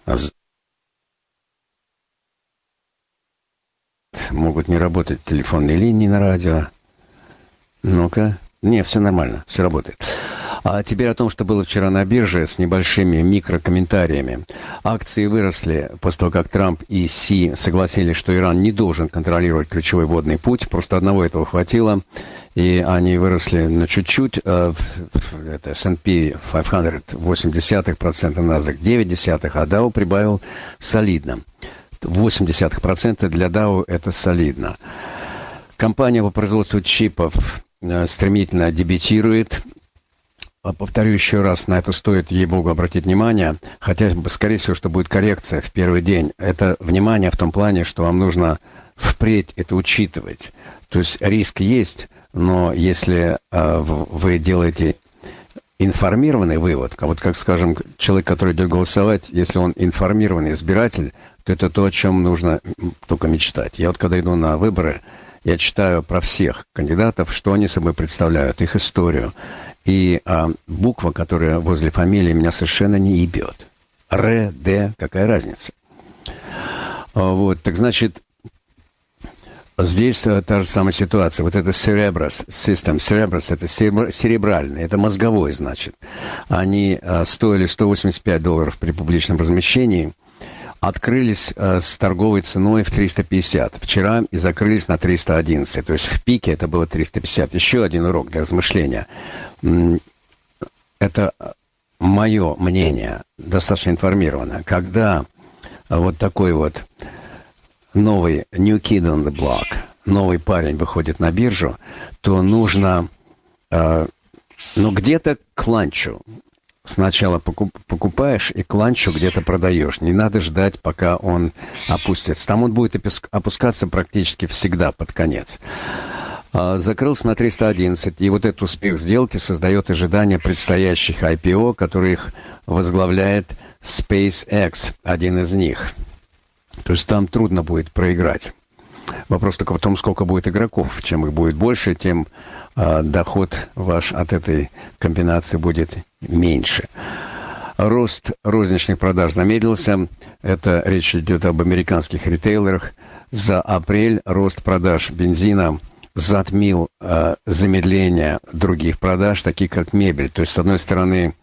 Могут не работать телефонные линии на радио. Ну-ка. Не, все нормально, все работает. А теперь о том, что было вчера на бирже с небольшими микрокомментариями. Акции выросли после того, как Трамп и Си согласились, что Иран не должен контролировать ключевой водный путь. Просто одного этого хватило. И они выросли на чуть-чуть. Это S&P 500 0,8%, NASDAQ 0,9%, а Dow прибавил солидно. 0,8% для Dow это солидно. Компания по производству чипов стремительно дебютирует. Повторю еще раз, на это стоит, ей-богу, обратить внимание. Хотя, скорее всего, что будет коррекция в первый день. Это внимание в том плане, что вам нужно впредь это учитывать. То есть риск есть, но если вы делаете информированный вывод, вот как, скажем, человек, который идет голосовать, если он информированный избиратель, то это то, о чем нужно только мечтать. Я вот когда иду на выборы, я читаю про всех кандидатов, что они собой представляют, их историю. И буква, которая возле фамилии, меня совершенно не ебет. Р, Д, какая разница? Вот, так значит, здесь та же самая ситуация. Вот это Cerebras System. Cerebras это серебральный, это мозговой, значит. Они стоили $185 при публичном размещении. Открылись с торговой ценой в 350. Вчера и закрылись на 311. То есть в пике это было 350. Еще один урок для размышления. Это мое мнение, достаточно информированно. Когда вот такой вот новый new kid on the block, новый парень выходит на биржу, то нужно где-то к ланчу. Сначала покупаешь и к ланчу где-то продаешь. Не надо ждать, пока он опустится. Там он будет опускаться практически всегда под конец. Закрылся на 311, и вот этот успех сделки создает ожидание предстоящих IPO, которых возглавляет SpaceX, один из них. То есть там трудно будет проиграть. Вопрос только в том, сколько будет игроков. Чем их будет больше, тем доход ваш от этой комбинации будет меньше. Рост розничных продаж замедлился. Это речь идет об американских ритейлерах. За апрель рост продаж бензина затмил замедление других продаж, таких как мебель. То есть, с одной стороны,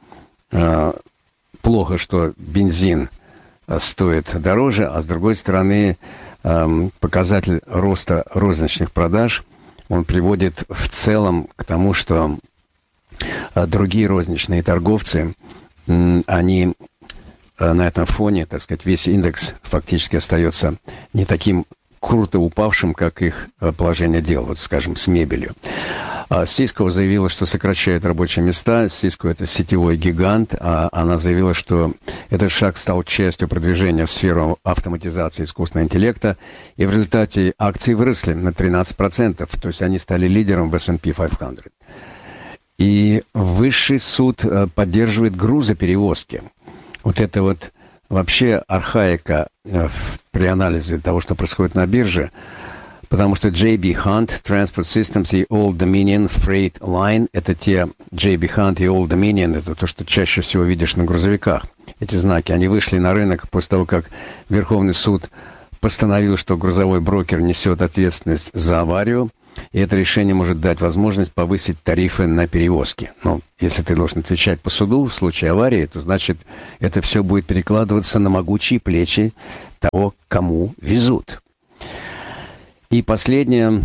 плохо, что бензин стоит дороже, а с другой стороны, показатель роста розничных продаж, он приводит в целом к тому, что другие розничные торговцы, они на этом фоне, так сказать, весь индекс фактически остается не таким круто упавшим, как их положение дел, вот, скажем, с мебелью. Cisco заявила, что сокращает рабочие места. Cisco — это сетевой гигант. Она заявила, что этот шаг стал частью продвижения в сферу автоматизации искусственного интеллекта. И в результате акции выросли на 13%. То есть они стали лидером в S&P 500. И высший суд поддерживает грузоперевозки. Вот это вот вообще архаика при анализе того, что происходит на бирже. Потому что J.B. Hunt, Transport Systems и Old Dominion Freight Line, это те J.B. Hunt и Old Dominion, это то, что чаще всего видишь на грузовиках. Эти знаки, они вышли на рынок после того, как Верховный суд постановил, что грузовой брокер несет ответственность за аварию, и это решение может дать возможность повысить тарифы на перевозки. Но если ты должен отвечать по суду в случае аварии, то значит это все будет перекладываться на могучие плечи того, кому везут. И последнее,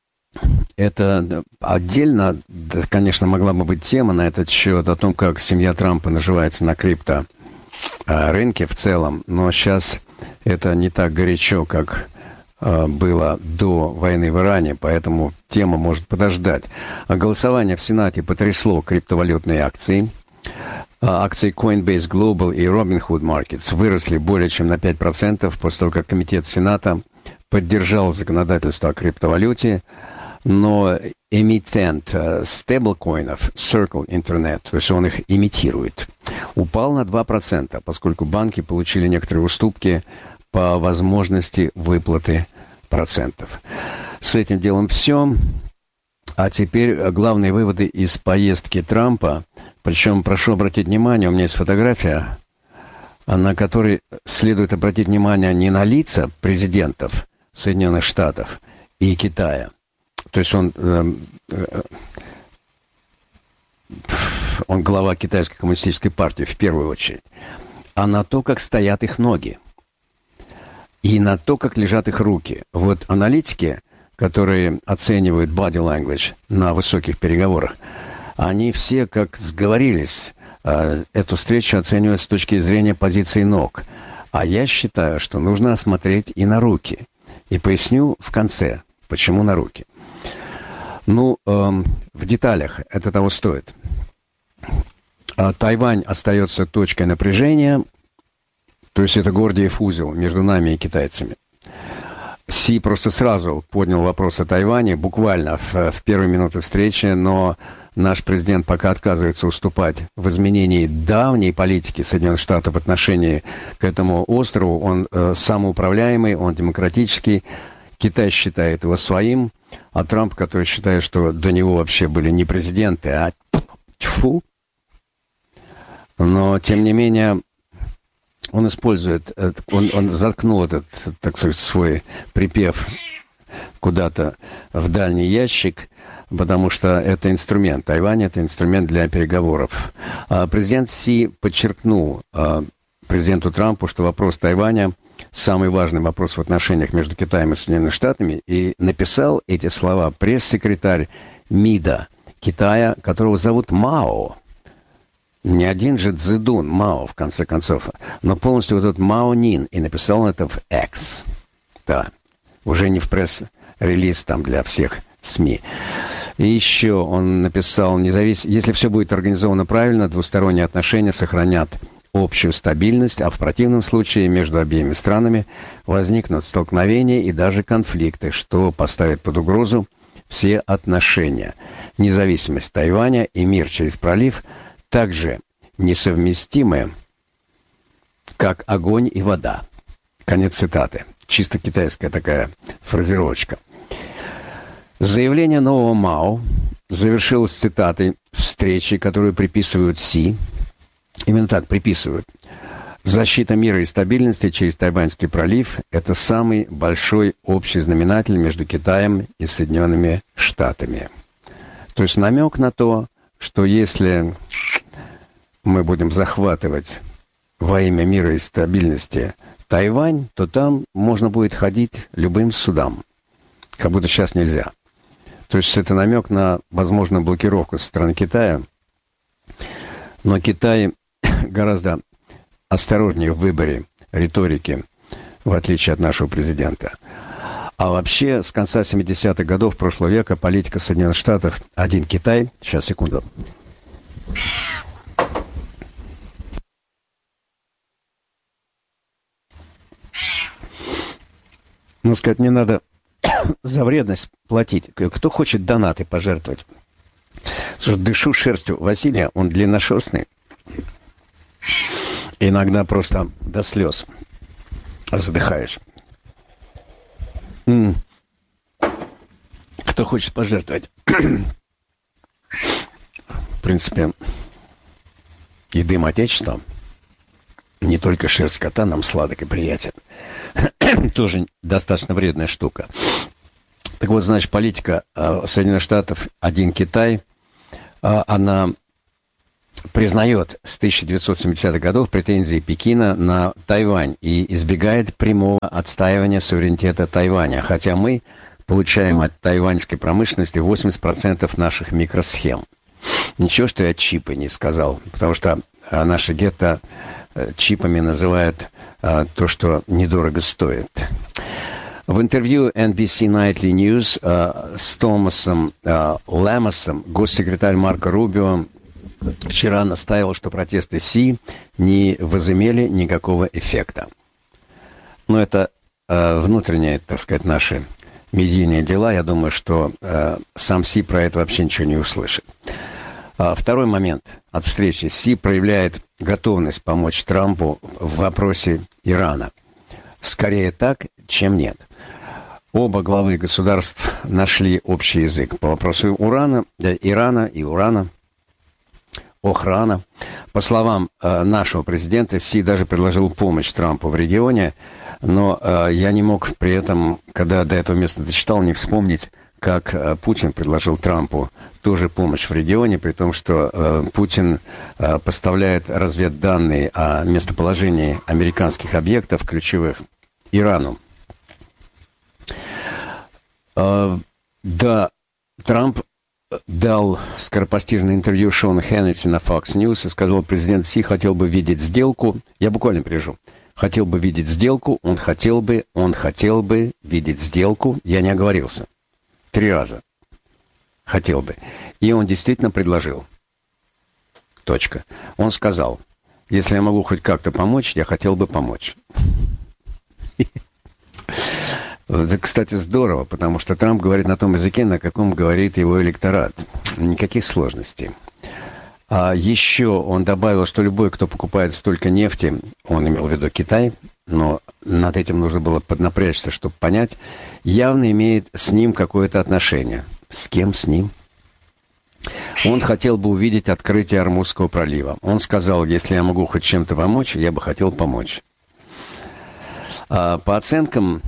это отдельно, конечно, могла бы быть тема на этот счет, о том, как семья Трампа наживается на крипто рынке в целом, но сейчас это не так горячо, как было до войны в Иране, поэтому тема может подождать. Голосование в Сенате потрясло криптовалютные акции. Акции Coinbase Global и Robinhood Markets выросли более чем на 5% после того, как Комитет Сената поддержал законодательство о криптовалюте, но эмитент стейблкоинов Circle Internet, то есть он их имитирует, упал на 2%, поскольку банки получили некоторые уступки по возможности выплаты процентов. С этим делом все. А теперь главные выводы из поездки Трампа. Причем, прошу обратить внимание, у меня есть фотография. на который следует обратить внимание не на лица президентов Соединенных Штатов и Китая, то есть он глава Китайской коммунистической партии в первую очередь, а на то, как стоят их ноги, и на то, как лежат их руки. Вот аналитики, которые оценивают body language на высоких переговорах, они все как сговорились эту встречу оценивать с точки зрения позиции ног. А я считаю, что нужно осмотреть и на руки. И поясню в конце, почему на руки. Ну, в деталях это того стоит. Тайвань остается точкой напряжения, то есть это Гордиев узел между нами и китайцами. Си просто сразу поднял вопрос о Тайване, буквально в первые минуты встречи, но наш президент пока отказывается уступать в изменении давней политики Соединенных Штатов в отношении к этому острову. Он самоуправляемый, он демократический, Китай считает его своим, а Трамп, который считает, что до него вообще были не президенты, а тьфу. Но, тем не менее, он использует, он заткнул этот, так сказать, свой припев куда-то в дальний ящик, потому что это инструмент. Тайвань — это инструмент для переговоров. Президент Си подчеркнул президенту Трампу, что вопрос Тайваня — самый важный вопрос в отношениях между Китаем и Соединенными Штатами, и написал эти слова пресс-секретарь МИДа Китая, которого зовут Мао. Не один же Цзэдун, Мао, в конце концов, но полностью вот этот Мао Нин, и написал он это в X. Да, уже не в пресс-релиз там для всех СМИ. И еще он написал, если все будет организовано правильно, двусторонние отношения сохранят общую стабильность, а в противном случае между обеими странами возникнут столкновения и даже конфликты, что поставит под угрозу все отношения. Независимость Тайваня и мир через пролив также несовместимы, как огонь и вода. Конец цитаты. Чисто китайская такая фразировочка. Заявление нового Мао завершилось цитатой встречи, которую приписывают Си. Именно так приписывают. Защита мира и стабильности через Тайваньский пролив – это самый большой общий знаменатель между Китаем и Соединенными Штатами. То есть намек на то, что если мы будем захватывать во имя мира и стабильности Тайвань, то там можно будет ходить любым судам. Как будто сейчас нельзя. То есть это намек на возможную блокировку со стороны Китая. Но Китай гораздо осторожнее в выборе риторики, в отличие от нашего президента. А вообще, с конца 70-х годов прошлого века политика Соединенных Штатов «Один Китай». Сейчас, секунду. Ну, сказать, не надо за вредность платить. Кто хочет донаты пожертвовать? Слушай, дышу шерстью Василия, он длинношерстный. Иногда просто до слез задыхаешь. Кто хочет пожертвовать? В принципе, и дым Отечества, не только шерсть кота нам сладок и приятен. Тоже достаточно вредная штука. Так вот, значит, политика Соединенных Штатов «Один Китай», она признает с 1970-х годов претензии Пекина на Тайвань и избегает прямого отстаивания суверенитета Тайваня, хотя мы получаем от тайваньской промышленности 80% наших микросхем. Ничего, что я чипы не сказал, потому что наши гетто чипами называют то, что недорого стоит. В интервью NBC Nightly News с Томасом Лэмосом госсекретарь Марко Рубио вчера настаивал, что протесты Си не возымели никакого эффекта. Но это внутренние, так сказать, наши медийные дела. Я думаю, что сам Си про это вообще ничего не услышит. Второй момент от встречи. Си проявляет готовность помочь Трампу в вопросе Ирана. Скорее так, чем нет. Оба главы государств нашли общий язык по вопросу Ирана и урана, охрана. По словам нашего президента, Си даже предложил помощь Трампу в регионе, но я не мог при этом, когда до этого места дочитал, не вспомнить, как Путин предложил Трампу тоже помощь в регионе, при том, что Путин поставляет разведданные о местоположении американских объектов ключевых Ирану. Да, Трамп дал скоропостижное интервью Шону Хеннесси на Fox News и сказал, президент Си хотел бы видеть сделку. Я буквально перевожу. Хотел бы видеть сделку, он хотел бы видеть сделку. Я не оговорился. 3 раза. Хотел бы. И он действительно предложил. Точка. Он сказал, если я могу хоть как-то помочь, я хотел бы помочь. Это, кстати, здорово, потому что Трамп говорит на том языке, на каком говорит его электорат. Никаких сложностей. А еще он добавил, что любой, кто покупает столько нефти, он имел в виду Китай, но над этим нужно было поднапрячься, чтобы понять, явно имеет с ним какое-то отношение. С кем с ним? Он хотел бы увидеть открытие Ормузского пролива. Он сказал, если я могу хоть чем-то помочь, я бы хотел помочь. По оценкам,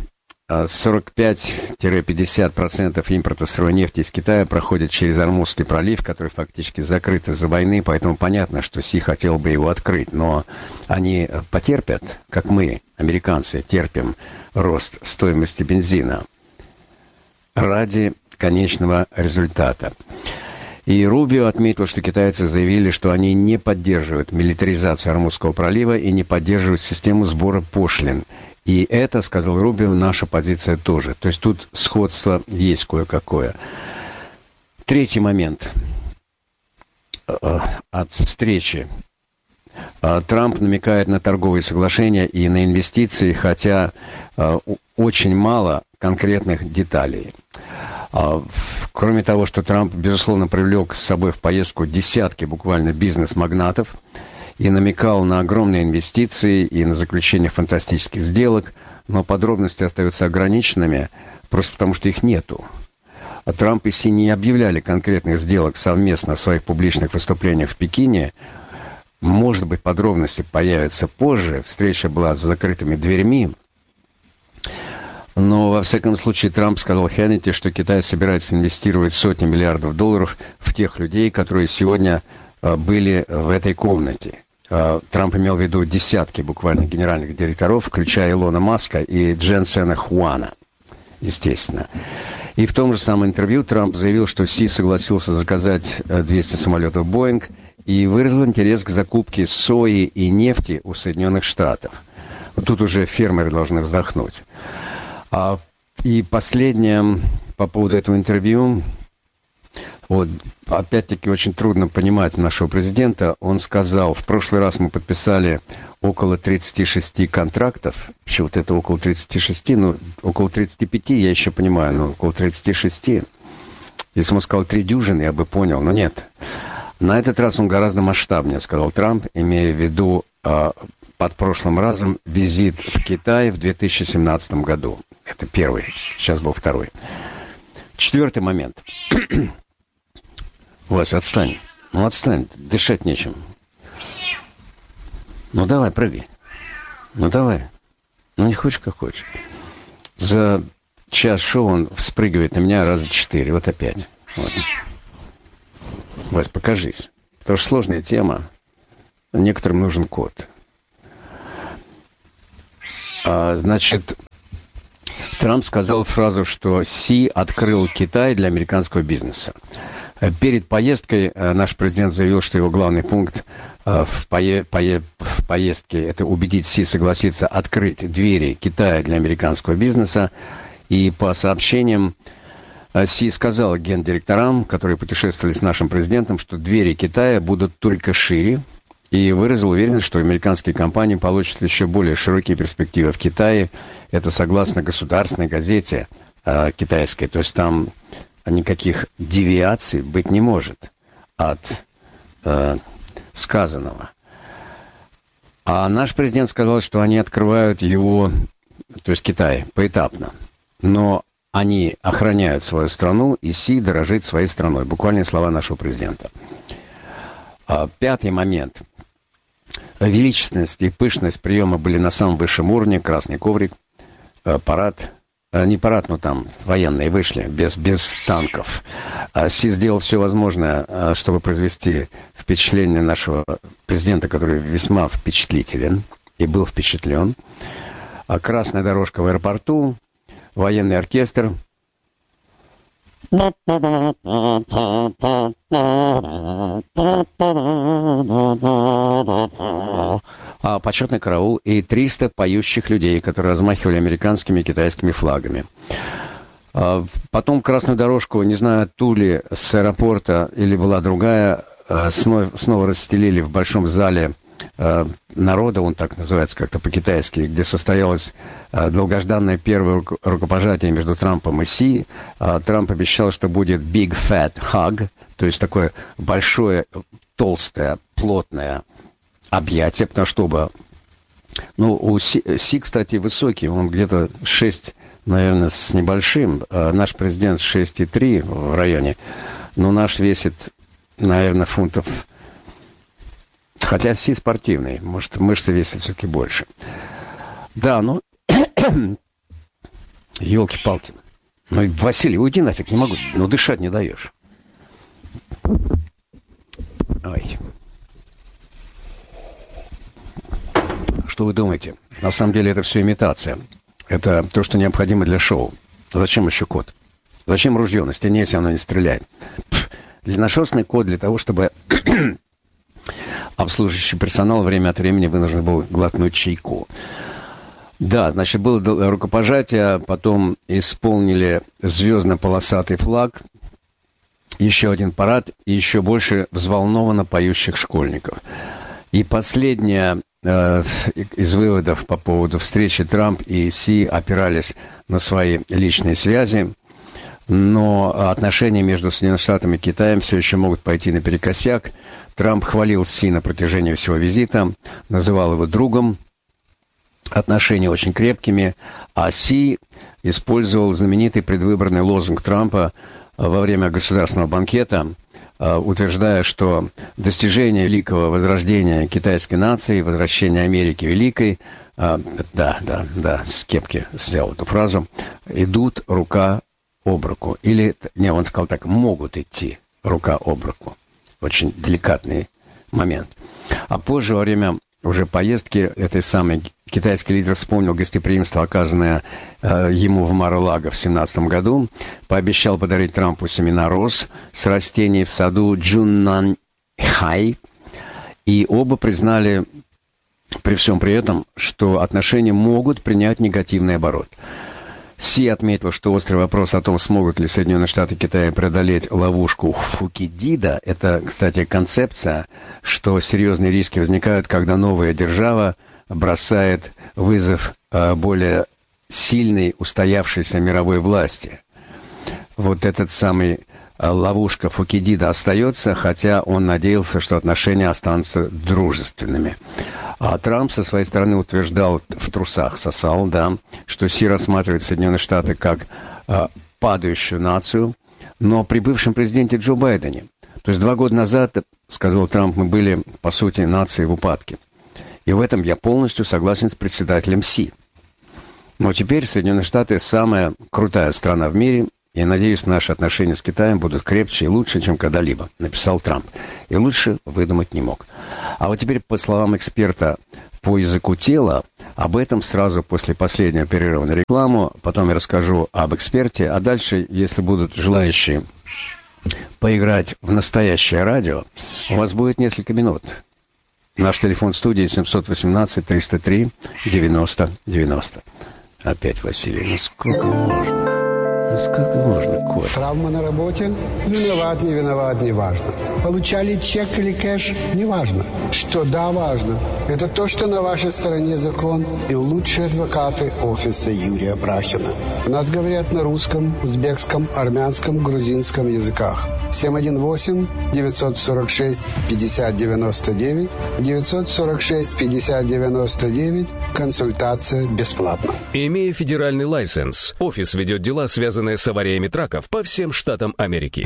45-50% импорта сырой нефти из Китая проходит через Ормузский пролив, который фактически закрыт из-за войны, поэтому понятно, что Си хотел бы его открыть. Но они потерпят, как мы, американцы, терпим рост стоимости бензина ради конечного результата. И Рубио отметил, что китайцы заявили, что они не поддерживают милитаризацию Ормузского пролива и не поддерживают систему сбора пошлин. И это, сказал Рубио, наша позиция тоже. То есть тут сходство есть кое-какое. Третий момент от встречи. Трамп намекает на торговые соглашения и на инвестиции, хотя очень мало конкретных деталей. Кроме того, что Трамп, безусловно, привлек с собой в поездку десятки буквально бизнес-магнатов, и намекал на огромные инвестиции и на заключение фантастических сделок, но подробности остаются ограниченными, просто потому что их нету. А Трамп и Си не объявляли конкретных сделок совместно в своих публичных выступлениях в Пекине. Может быть, подробности появятся позже. Встреча была за закрытыми дверьми. Но, во всяком случае, Трамп сказал Хеннесси, что Китай собирается инвестировать сотни миллиардов долларов в тех людей, которые сегодня были в этой комнате. Трамп имел в виду десятки буквально генеральных директоров, включая Илона Маска и Дженсена Хуана, естественно. И в том же самом интервью Трамп заявил, что Си согласился заказать 200 самолетов «Боинг» и выразил интерес к закупке сои и нефти у Соединенных Штатов. Вот тут уже фермеры должны вздохнуть. И последнее по поводу этого интервью. Вот, опять-таки, очень трудно понимать нашего президента. Он сказал, в прошлый раз мы подписали около 36 контрактов. Вообще, вот это около 36, ну, около 35, я еще понимаю, но около 36. Если бы он сказал 3 дюжины, я бы понял, но нет. На этот раз он гораздо масштабнее, сказал Трамп, имея в виду под прошлым разом визит в Китай в 2017 году. Это первый, сейчас был второй. 4-й момент. Вася, отстань. Ну, отстань, дышать нечем. Ну, давай, прыгай. Ну, давай. Ну, не хочешь, как хочешь. За час шоу он вспрыгивает на меня раза 4. Вот опять. Вот. Вась, покажись. Потому что сложная тема. Некоторым нужен код. Значит, Трамп сказал фразу, что Си открыл Китай для американского бизнеса. Перед поездкой наш президент заявил, что его главный пункт в поездке – это убедить Си согласиться открыть двери Китая для американского бизнеса. И по сообщениям Си сказал гендиректорам, которые путешествовали с нашим президентом, что двери Китая будут только шире, и выразил уверенность, что американские компании получат еще более широкие перспективы в Китае. Это согласно государственной газете китайской. То есть там никаких девиаций быть не может от сказанного. А наш президент сказал, что они открывают его, то есть Китай, поэтапно. Но они охраняют свою страну, и Си дорожит своей страной. Буквальные слова нашего президента. 5-й момент. величественность и пышность приема были на самом высшем уровне. Красный коврик, парад. Не парад, но там военные вышли, без танков. Си сделал все возможное, чтобы произвести впечатление нашего президента, который весьма впечатлителен и был впечатлен. Красная дорожка в аэропорту, военный оркестр. Почетный караул и 300 поющих людей, которые размахивали американскими и китайскими флагами. Потом красную дорожку, не знаю, Тули с аэропорта или была другая, снова расстелили в большом зале народа, он так называется как-то по-китайски, где состоялось долгожданное первое рукопожатие между Трампом и Си. Трамп обещал, что будет big fat hug, то есть такое большое, толстое, плотное объятие, потому что оба... Ну, у Си, кстати, высокий, он где-то 6, наверное, с небольшим. Наш президент 6,3 в районе, но наш весит, наверное, фунтов... Хотя Си спортивный, может, мышцы весят все-таки больше. Да, ну... Ёлки-палки. Ну, Василий, уйди нафиг, не могу. Ну, дышать не даешь. Ой. Что вы думаете? На самом деле это все имитация. Это то, что необходимо для шоу. Зачем еще код? Зачем ружье? На стене, если оно не стреляет. Длинношерстный код для того, чтобы обслуживающий персонал время от времени вынужден был глотнуть чайку. Да, значит, было рукопожатие, потом исполнили звездно-полосатый флаг, еще один парад и еще больше взволнованно поющих школьников. И последнее из выводов по поводу встречи: Трамп и Си опирались на свои личные связи, но отношения между Соединенными Штатами и Китаем все еще могут пойти наперекосяк. Трамп хвалил Си на протяжении всего визита, называл его другом, отношения очень крепкими, а Си использовал знаменитый предвыборный лозунг Трампа во время государственного банкета, утверждая, что достижение великого возрождения китайской нации, возвращение Америки великой, с кепки взял эту фразу, идут рука об руку. Или, не, он сказал так, могут идти рука об руку. Очень деликатный момент. А позже, во время уже поездки, этой самой китайский лидер вспомнил гостеприимство, оказанное ему в Мар-а-Лаго в 2017 году, пообещал подарить Трампу семена роз с растений в саду Джуннанхай, и оба признали при всем при этом, что отношения могут принять негативный оборот. Си отметил, что острый вопрос о том, смогут ли Соединенные Штаты Китая преодолеть ловушку Фукидида, это, кстати, концепция, что серьезные риски возникают, когда новая держава бросает вызов более сильной, устоявшейся мировой власти. Вот этот самый ловушка Фукидида остается, хотя он надеялся, что отношения останутся дружественными. А Трамп со своей стороны утверждал, в трусах сосал, да, что Си рассматривает Соединенные Штаты как падающую нацию, но при бывшем президенте Джо Байдене. То есть 2 года назад, сказал Трамп, мы были, по сути, нацией в упадке. И в этом я полностью согласен с председателем Си. Но теперь Соединенные Штаты самая крутая страна в мире, и, надеюсь, наши отношения с Китаем будут крепче и лучше, чем когда-либо, написал Трамп. И лучше выдумать не мог. А вот теперь, по словам эксперта по языку тела, об этом сразу после последнего перерыва на рекламу, потом я расскажу об эксперте, а дальше, если будут желающие поиграть в настоящее радио, у вас будет несколько минут. Наш телефон в студии 718-303-90-90. Опять, Василий, ну сколько можно? Сколько можно, кот? Травма на работе? Виноват, не виноват, не важно. Получали чек или кэш? Не важно. Что да, важно. Это то, что на вашей стороне закон и лучшие адвокаты офиса Юрия Прахина. У нас говорят на русском, узбекском, армянском, грузинском языках. 718-946-5099, 946-5099. Консультация бесплатна. Имея федеральный лайсенс, офис ведет дела, связанные с авариями траков по всем штатам Америки.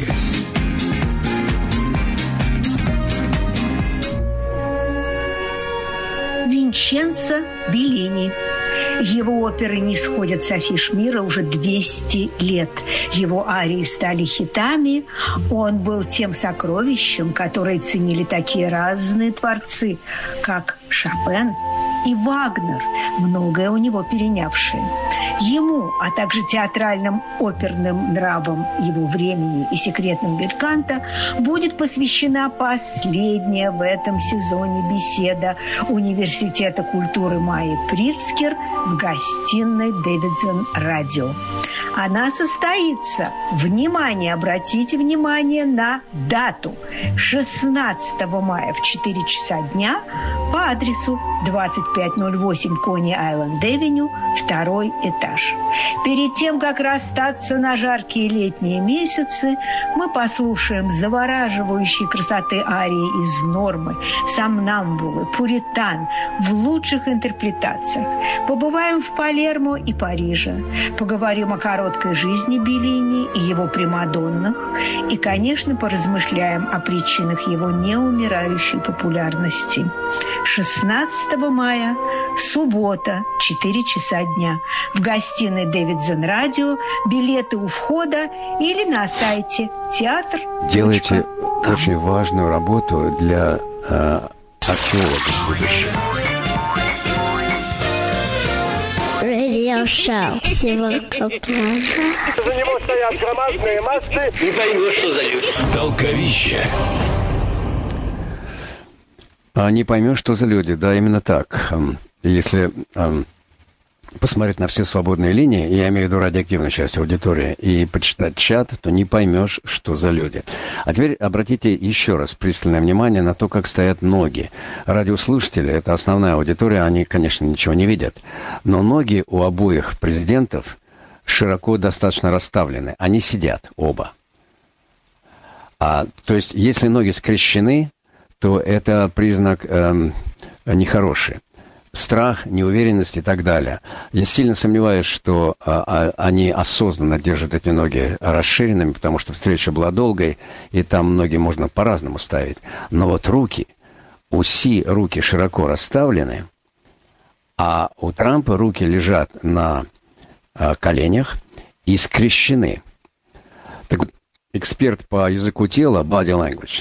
Винченцо Беллини. Его оперы не сходят с афиш мира уже 200 лет. Его арии стали хитами. Он был тем сокровищем, которое ценили такие разные творцы, как Шопен и Вагнер, многое у него перенявшие. Ему, а также театральным оперным нравам его времени и секретным бельканто будет посвящена последняя в этом сезоне беседа Университета культуры Майи Прицкер в гостиной Дэвидсон Радио. Она состоится, внимание, обратите внимание на дату, 16 мая в 4 часа дня по адресу 2508 Кони-Айленд-Авеню, 2-й этаж. Перед тем, как расстаться на жаркие летние месяцы, мы послушаем завораживающей красоты арии из «Нормы», «Сомнамбулы», «Пуритан» в лучших интерпретациях. Побываем в Палермо и Париже, поговорим о короткой жизни Беллини и его примадоннах и, конечно, поразмышляем о причинах его неумирающей популярности. 16 мая, суббота, 4 часа дня. В гостиной Дэвидсон Радио. Билеты у входа или на сайте театр. Делаете очень важную работу для археологов будущего. Радиошоу Севастополь. За него стоят громадные массы. Не поймешь, что за люди. Толковище. Не поймешь, что за люди. Да, именно так. Если посмотреть на все свободные линии, я имею в виду радиоактивную часть аудитории, и почитать чат, то не поймешь, что за люди. А теперь обратите еще раз пристальное внимание на то, как стоят ноги. Радиослушатели, это основная аудитория, они, конечно, ничего не видят. Но ноги у обоих президентов широко достаточно расставлены. Они сидят оба. То есть, если ноги скрещены, то это признак нехороший. Страх, неуверенность и так далее. Я сильно сомневаюсь, что они осознанно держат эти ноги расширенными, потому что встреча была долгой, и там ноги можно по-разному ставить. Но вот руки, у Си руки широко расставлены, а у Трампа руки лежат на коленях и скрещены. Так вот, эксперт по языку тела, body language,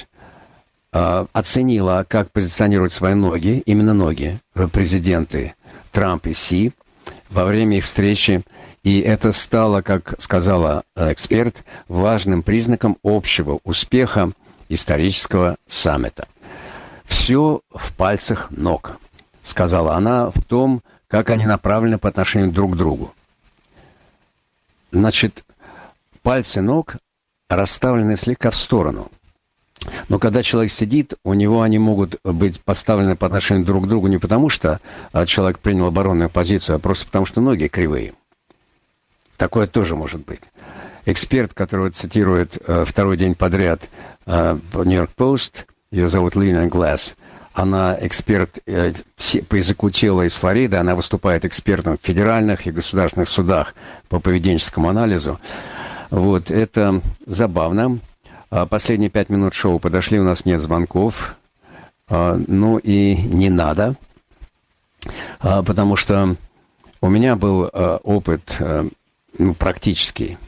оценила, как позиционируют свои ноги, именно ноги, президенты Трамп и Си во время их встречи. И это стало, как сказала эксперт, важным признаком общего успеха исторического саммита. Все в пальцах ног, сказала она, в том, как они направлены по отношению друг к другу. Значит, пальцы ног расставлены слегка в сторону. Но когда человек сидит, у него они могут быть поставлены по отношению друг к другу не потому, что человек принял оборонную позицию, а просто потому, что ноги кривые. Такое тоже может быть. Эксперт, которого цитирует второй день подряд Нью-Йорк Пост, ее зовут Лина Гласс, она эксперт по языку тела из Флориды, она выступает экспертом в федеральных и государственных судах по поведенческому анализу. Вот, это забавно. Последние 5 минут шоу подошли, у нас нет звонков. Ну и не надо, потому что у меня был опыт практический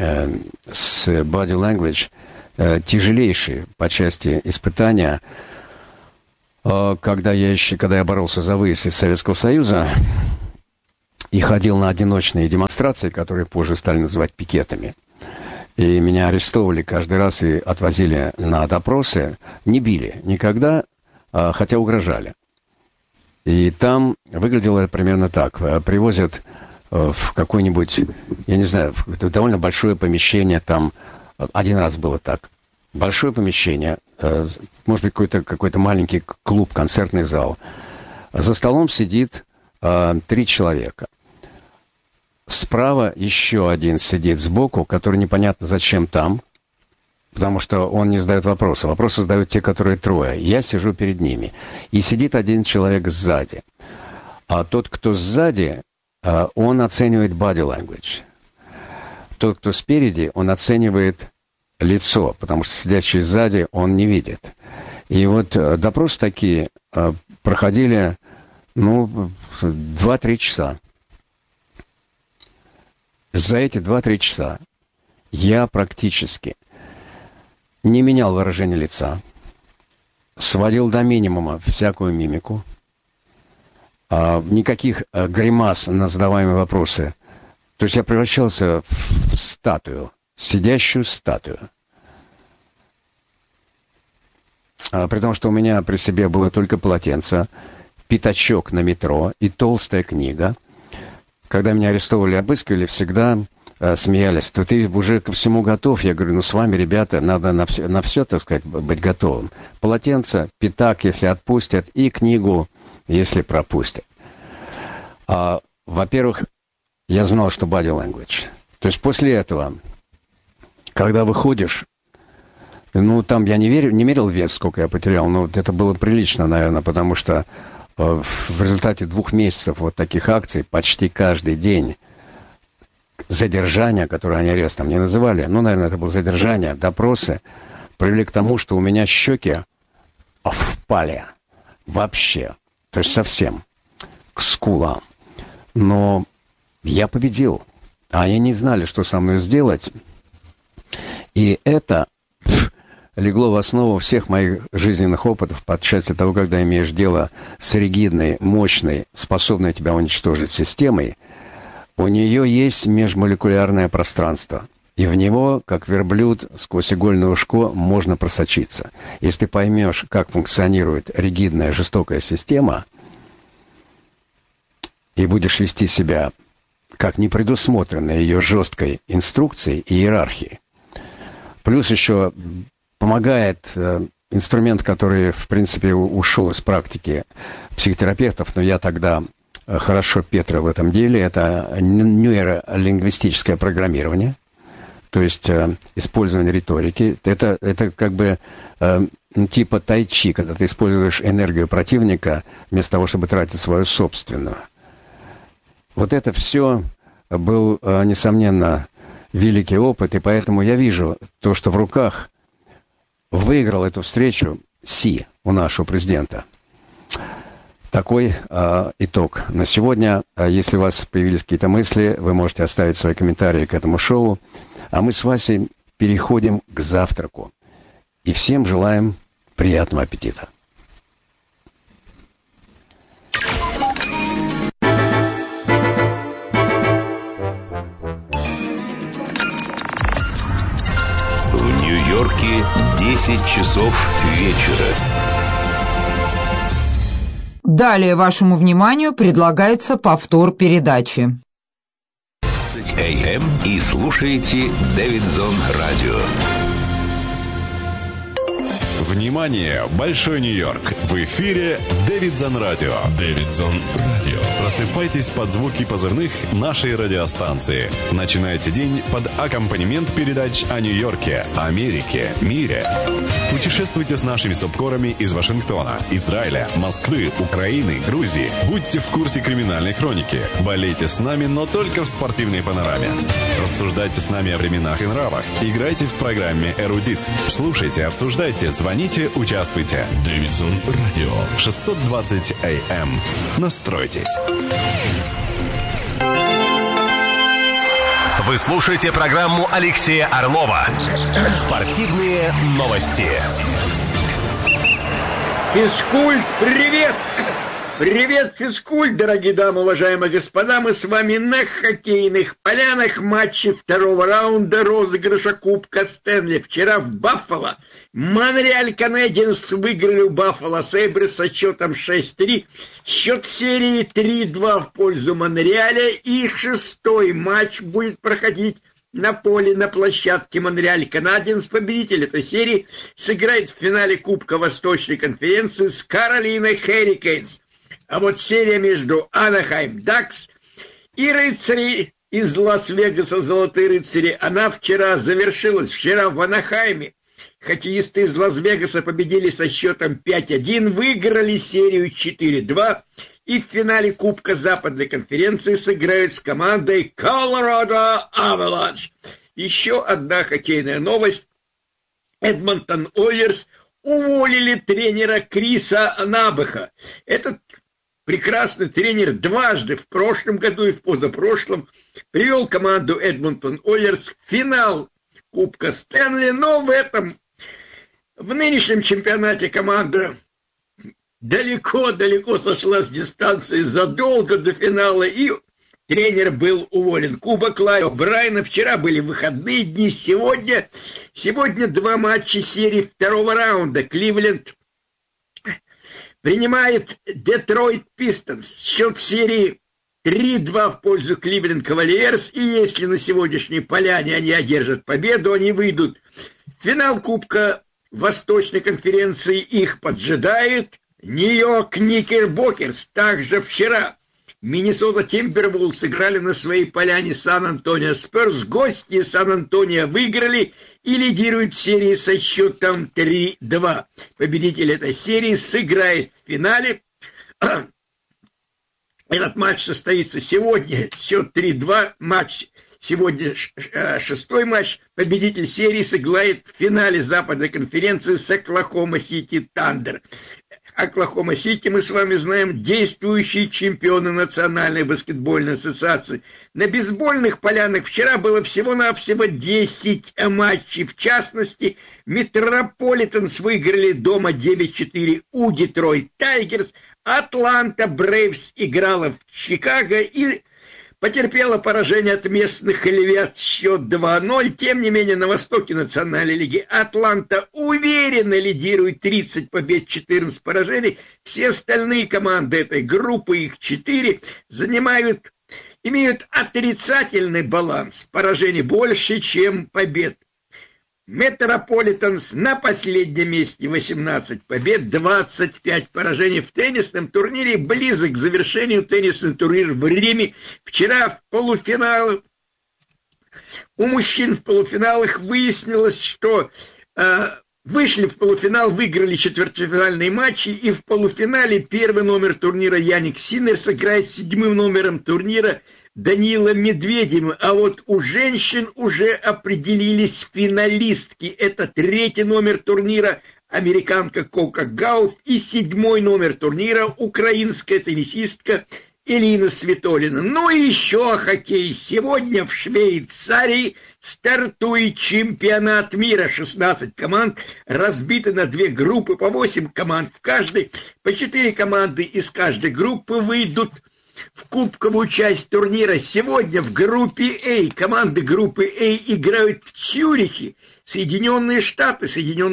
с body language, тяжелейший по части испытания, когда я боролся за выезд из Советского Союза и ходил на одиночные демонстрации, которые позже стали называть пикетами. И меня арестовывали каждый раз и отвозили на допросы. Не били никогда, хотя угрожали. И там выглядело это примерно так. Привозят в какое-нибудь, я не знаю, в довольно большое помещение. Там один раз было так. Большое помещение, может быть, какой-то маленький клуб, концертный зал. За столом сидит 3 человека. Справа еще один сидит сбоку, который непонятно зачем там, потому что он не задает вопросы. Вопросы задают те, которые 3. Я сижу перед ними. И сидит один человек сзади. А тот, кто сзади, он оценивает body language. Тот, кто спереди, он оценивает лицо, потому что сидящий сзади он не видит. И вот допросы такие проходили 2-3 часа. За эти 2-3 часа я практически не менял выражение лица, сводил до минимума всякую мимику, никаких гримас на задаваемые вопросы. То есть я превращался в статую, сидящую статую. При том, что у меня при себе было только полотенце, пятачок на метро и толстая книга. Когда меня арестовывали, обыскивали, всегда смеялись. То ты уже ко всему готов. Я говорю, с вами, ребята, надо на все, так сказать, быть готовым. Полотенце, пятак, если отпустят, и книгу, если пропустят. Во-первых, я знал, что body language. То есть после этого, когда выходишь, там я не мерил вес, сколько я потерял, но это было прилично, наверное, потому что в результате 2 месяцев вот таких акций почти каждый день задержания, которые они арестом не называли, наверное, это было задержание, допросы, привели к тому, что у меня щеки впали вообще, то есть совсем к скулам. Но я победил, а они не знали, что со мной сделать, и это легло в основу всех моих жизненных опытов по части того, когда имеешь дело с ригидной, мощной, способной тебя уничтожить системой, у нее есть межмолекулярное пространство. И в него, как верблюд, сквозь игольное ушко можно просочиться. Если ты поймешь, как функционирует ригидная, жестокая система, и будешь вести себя как не предусмотрено ее жесткой инструкцией и иерархией. Плюс еще помогает инструмент, который, в принципе, ушел из практики психотерапевтов, но я тогда хорошо петрил в этом деле, это нейролингвистическое программирование, то есть использование риторики. Это как бы типа тайчи, когда ты используешь энергию противника вместо того, чтобы тратить свою собственную. Вот это все был, несомненно, великий опыт, и поэтому я вижу то, что в руках выиграл эту встречу Си у нашего президента. Такой итог на сегодня. Если у вас появились какие-то мысли, вы можете оставить свои комментарии к этому шоу. А мы с Васей переходим к завтраку. И всем желаем приятного аппетита. В Нью-Йорке 10 часов вечера. Далее вашему вниманию предлагается повтор передачи. АМ и слушаете Дэвидсон Радио. Внимание! Большой Нью-Йорк! В эфире Дэвидсон Радио. Дэвидсон Радио. Просыпайтесь под звуки позывных нашей радиостанции. Начинайте день под аккомпанемент передач о Нью-Йорке, Америке, мире. Путешествуйте с нашими субкорами из Вашингтона, Израиля, Москвы, Украины, Грузии. Будьте в курсе криминальной хроники. Болейте с нами, но только в спортивной панораме. Рассуждайте с нами о временах и нравах. Играйте в программе «Эрудит». Слушайте, обсуждайте, звоните, участвуйте. Дэвидсон Радио. 620 АМ. Настройтесь. Вы слушаете программу Алексея Орлова «Спортивные новости». Физкульт, привет! Привет, физкульт, дорогие дамы, уважаемые господа. Мы с вами на хоккейных полянах матче второго раунда розыгрыша Кубка Стэнли. Вчера в Баффало Монреаль Канадиенс выиграли у Баффало Сейбрс со счетом 6-3. Счет серии 3-2 в пользу Монреаля. И шестой матч будет проходить на поле, на площадке Монреаль Канадиенс. Победитель этой серии сыграет в финале Кубка Восточной конференции с Каролиной Херрикейнс. А вот серия между Анахайм Дакс и рыцари из Лас-Вегаса, Золотые рыцари, она вчера завершилась. Вчера в Анахайме хоккеисты из Лас-Вегаса победили со счетом 5-1, выиграли серию 4-2 и в финале Кубка Западной конференции сыграют с командой Colorado Avalanche. Еще одна хоккейная новость. Эдмонтон Оилерс уволили тренера Криса Набеха. Этот прекрасный тренер дважды, в прошлом году и в позапрошлом, привел команду Эдмонтон Оилерс в финал Кубка Стэнли, но в нынешнем чемпионате команда далеко сошла с дистанции задолго до финала, и тренер был уволен. Кубок Лайо Брайана. Вчера были выходные дни. Сегодня 2 матча серии второго раунда. Кливленд принимает Детройт Пистонс. Счет серии 3-2 в пользу Кливленд Кавальерс. И если на сегодняшней поляне они одержат победу, они выйдут в финал Кубка Восточной конференции. Их поджидает Нью-Йорк Никербокерс. Также вчера Миннесота Тимбервулфс сыграли на своей поляне Сан-Антонио Спёрс. Гости Сан-Антонио выиграли и лидируют в серии со счетом 3-2. Победитель этой серии сыграет в финале. Этот матч состоится сегодня. Счет 3-2. Матч сегодня 6-й матч. Победитель серии сыграет в финале Западной конференции с Оклахома Сити Тандер. Оклахома Сити, мы с вами знаем, действующие чемпионы Национальной баскетбольной ассоциации. На бейсбольных полянах вчера было всего-навсего 10 матчей. В частности, Метрополитенс выиграли дома 9-4 у Детройт Тайгерс. Атланта Брейвс играла в Чикаго и потерпела поражение от местных львят, счет 2-0. Тем не менее, на востоке Национальной лиги Атланта уверенно лидирует, 30 побед, 14 поражений. Все остальные команды этой группы, их 4, имеют отрицательный баланс. Поражений больше, чем побед. Метрополитенс на последнем месте, 18 побед, 25 поражений. В теннисном турнире близок к завершению теннисный турнир в Риме. Вчера в полуфинале у мужчин в полуфиналах выяснилось, что вышли в полуфинал, выиграли четвертьфинальные матчи, и в полуфинале первый номер турнира Яник Синнер сыграет с 7-м номером турнира Даниилом Медведевым, а вот у женщин уже определились финалистки. Это 3-й номер турнира американка Кока Гауф и 7-й номер турнира украинская теннисистка Элина Свитолина. Ну и еще о хоккее. Сегодня в Швейцарии стартует чемпионат мира. 16 команд разбиты на 2 группы, по 8 команд в каждой. По 4 команды из каждой группы выйдут в кубковую часть турнира. Сегодня в группе А, команды группы А играют в Цюрихе. Соединенные Штаты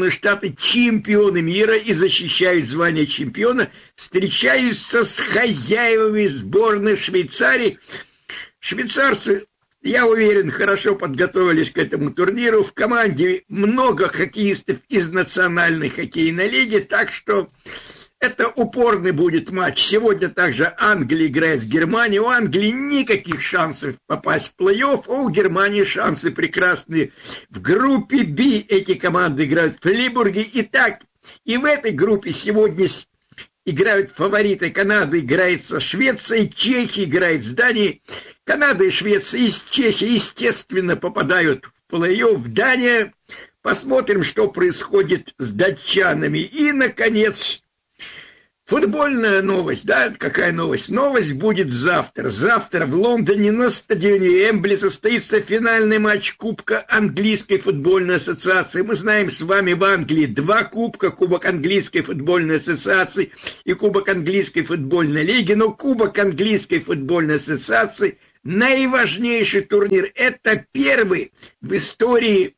чемпионы мира и защищают звание чемпиона, встречаются с хозяевами сборной Швейцарии. Швейцарцы, я уверен, хорошо подготовились к этому турниру. В команде много хоккеистов из Национальной хоккейной лиги, так что это упорный будет матч. Сегодня также Англия играет с Германией. У Англии никаких шансов попасть в плей-офф, а у Германии шансы прекрасные. В группе Б эти команды играют в Фрибурге. Итак, и в этой группе сегодня играют фавориты. Канада играет со Швецией, Чехия играет с Данией. Канада и Швеция из Чехии, естественно, попадают в плей-офф. Дания. Посмотрим, что происходит с датчанами. И, наконец, футбольная новость, да, какая новость? Новость будет завтра. Завтра в Лондоне на стадионе Эмбли состоится финальный матч Кубка Английской футбольной ассоциации. Мы знаем с вами в Англии 2 кубка, Кубок Английской футбольной ассоциации и Кубок Английской футбольной лиги, но Кубок Английской футбольной ассоциации наиважнейший турнир. Это первый в истории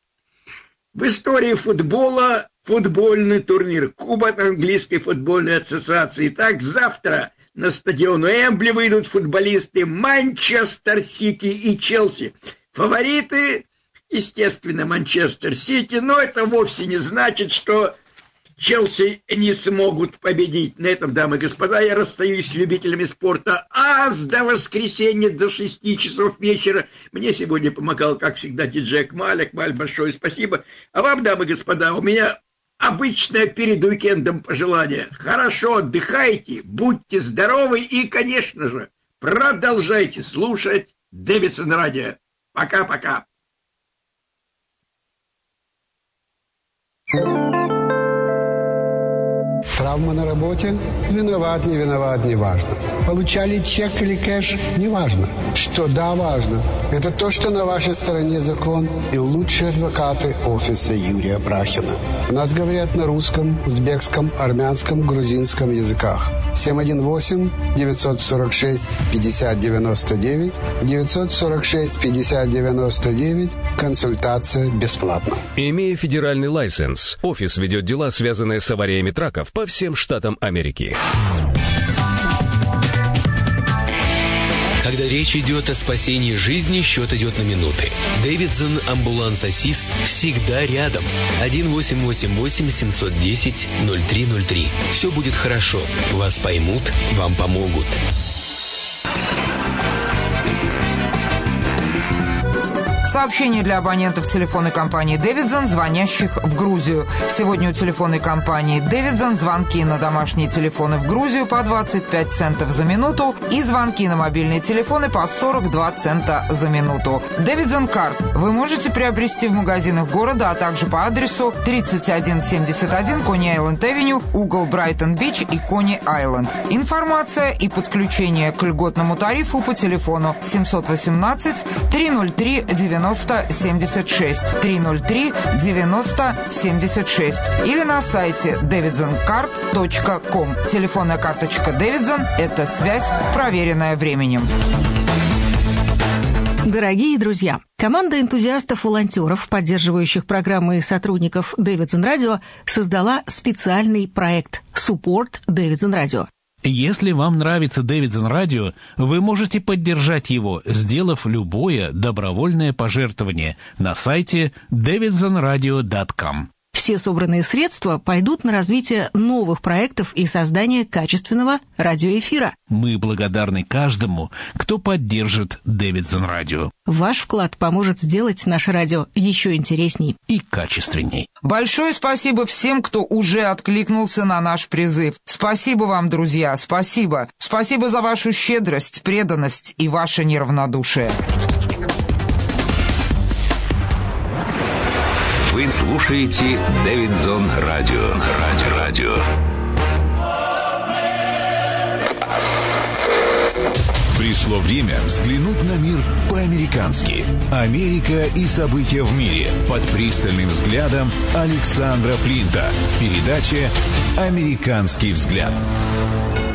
футбола футбольный турнир Кубок Английской футбольной ассоциации. Итак, завтра на стадион Эмбли выйдут футболисты Манчестер Сити и Челси. Фавориты, естественно, Манчестер Сити, но это вовсе не значит, что Челси не смогут победить. На этом, дамы и господа, я расстаюсь с любителями спорта. До воскресенья, до 6 часов вечера. Мне сегодня помогал, как всегда, диджей Акмаль. Акмаль, большое спасибо. А вам, дамы и господа, у меня обычное перед уикендом пожелание. Хорошо отдыхайте, будьте здоровы и, конечно же, продолжайте слушать Дэвидсон Радио. Пока-пока. Травма на работе? Виноват, не виноват, не важно. Получали чек или кэш? Не важно. Что да, важно. Это то, что на вашей стороне закон и лучшие адвокаты офиса Юрия Брахина. У нас говорят на русском, узбекском, армянском, грузинском языках. 718-946-5099, 946-5099, консультация бесплатна. Имея федеральный лайсенс, офис ведет дела, связанные с авариями траков по всем штатам Америки. Когда речь идет о спасении жизни, счет идет на минуты. Дэвидсон Амбуланс-Ассист всегда рядом. 1-888-710-0303. Все будет хорошо. Вас поймут, вам помогут. Сообщение для абонентов телефонной компании «Дэвидсон», звонящих в Грузию. Сегодня у телефонной компании «Дэвидсон» звонки на домашние телефоны в Грузию по 25 центов за минуту и звонки на мобильные телефоны по 42 цента за минуту. «Дэвидсон Карт» вы можете приобрести в магазинах города, а также по адресу 3171 Кони-Айленд-Авеню, угол Брайтон-Бич и Кони-Айленд. Информация и подключение к льготному тарифу по телефону 718-303-9076, 303-90-76 или на сайте davidsoncard.com. Телефонная карточка Davidson – это связь, проверенная временем. Дорогие друзья, команда энтузиастов-волонтеров, поддерживающих программы и сотрудников Дэвидсон Радио, создала специальный проект «Support Дэвидсон Радио». Если вам нравится Дэвидсон Радио, вы можете поддержать его, сделав любое добровольное пожертвование на сайте davidsonradio.com. Все собранные средства пойдут на развитие новых проектов и создание качественного радиоэфира. Мы благодарны каждому, кто поддержит Дэвидсон Радио. Ваш вклад поможет сделать наше радио еще интересней и качественней. Большое спасибо всем, кто уже откликнулся на наш призыв. Спасибо вам, друзья, спасибо. Спасибо за вашу щедрость, преданность и ваше неравнодушие. Вы слушаете Дэвидсон Радио. Пришло время взглянуть на мир по-американски. Америка и события в мире под пристальным взглядом Александра Флинта в передаче «Американский взгляд».